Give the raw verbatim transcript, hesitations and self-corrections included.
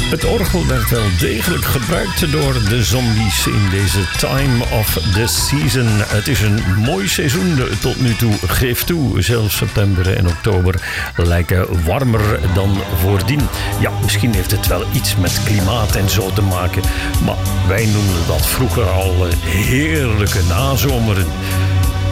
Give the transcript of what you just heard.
Het orgel werd wel degelijk gebruikt door de zombies in deze time of the season. Het is een mooi seizoen tot nu toe, geef toe. Zelfs september en oktober lijken warmer dan voordien. Ja, misschien heeft het wel iets met klimaat en zo te maken. Maar wij noemden dat vroeger al heerlijke nazomeren.